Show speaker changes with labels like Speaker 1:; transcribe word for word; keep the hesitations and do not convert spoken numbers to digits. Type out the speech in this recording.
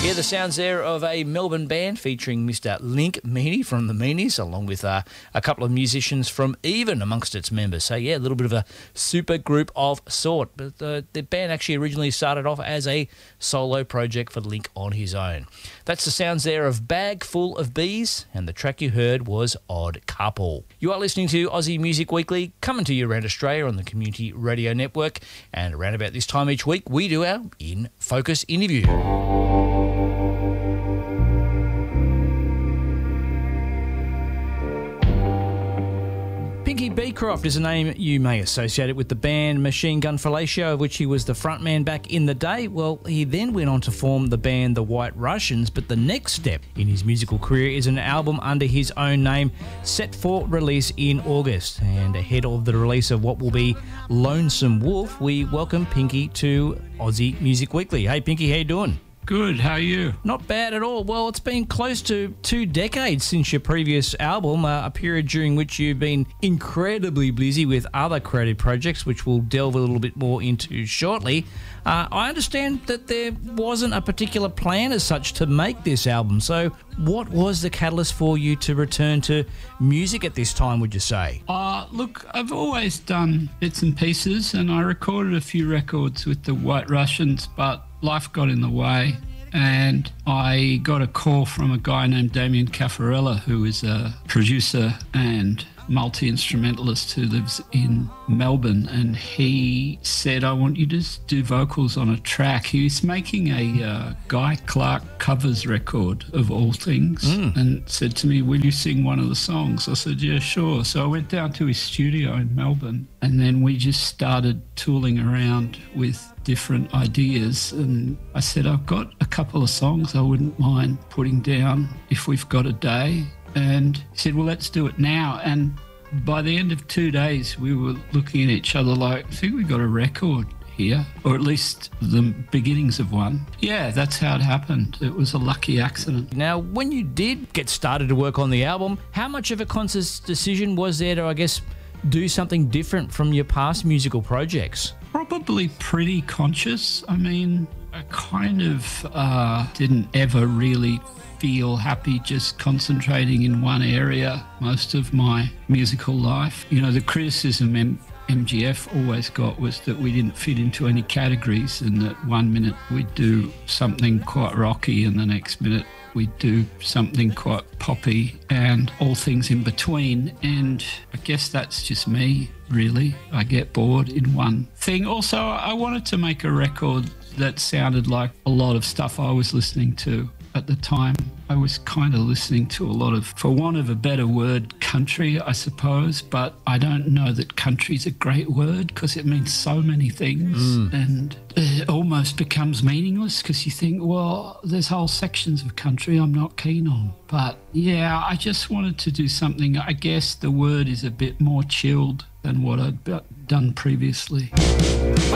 Speaker 1: Yeah, the sounds there of a Melbourne band featuring Mister Link Meaney from the Meanies, along with uh, a couple of musicians from Even amongst its members. So, yeah, a little bit of a super group of sort. But the, the band actually originally started off as a solo project for Link on his own. That's the sounds there of Bag Full of Bees, and the track you heard was Odd Couple. You are listening to Aussie Music Weekly, coming to you around Australia on the Community Radio Network. And around about this time each week, we do our In Focus interview. Pinky Beecroft is a name you may associate it with the band Machine Gun Fellatio, of which he was the frontman back in the day. Well, he then went on to form the band The White Russians, but the next step in his musical career is an album under his own name set for release in August. And ahead of the release of what will be Lonesome Wolf, we welcome Pinky to Aussie Music Weekly. Hey Pinky, how you doing?
Speaker 2: Good, how are you?
Speaker 1: Not bad at all. Well, it's been close to two decades since your previous album, uh, a period during which you've been incredibly busy with other creative projects, which we'll delve a little bit more into shortly. Uh, I understand that there wasn't a particular plan as such to make this album. So what was the catalyst for you to return to music at this time, would you say?
Speaker 2: Uh, look, I've always done bits and pieces, and I recorded a few records with the White Russians, but life got in the way, and I got a call from a guy named Damien Caffarella, who is a producer and multi-instrumentalist who lives in Melbourne, and he said, I want you to do vocals on a track. He's making a uh, Guy Clark covers record of all things, mm. and said to me, will you sing one of the songs? I said, yeah, sure. So I went down to his studio in Melbourne, and then we just started tooling around with different ideas, and I said, I've got a couple of songs I wouldn't mind putting down if we've got a day. And he said, well, let's do it now. And by the end of two days, we were looking at each other like, I think we got a record here, or at least the beginnings of one. Yeah, that's how it happened. It was a lucky accident.
Speaker 1: Now, when you did get started to work on the album, how much of a conscious decision was there to, I guess, do something different from your past musical projects?
Speaker 2: Probably pretty conscious. I mean, I kind of uh, didn't ever really feel happy just concentrating in one area most of my musical life. You know, the criticism M- MGF always got was that we didn't fit into any categories, and that one minute we'd do something quite rocky and the next minute we'd do something quite poppy, and all things in between. And I guess that's just me, really. I get bored in one thing. Also, I wanted to make a record that sounded like a lot of stuff I was listening to at the time. I was kind of listening to a lot of, for want of a better word, country, I suppose, but I don't know that country's a great word because it means so many things, mm. and it almost becomes meaningless because you think, well, there's whole sections of country I'm not keen on. But yeah, I just wanted to do something, I guess the word is a bit more chilled than what I'd done previously.